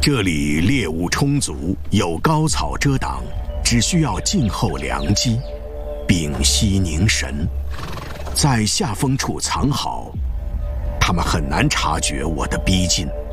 这里猎物充足，有高草遮挡，只需要静候良机，屏息凝神，在下风处藏好，他们很难察觉我的逼近。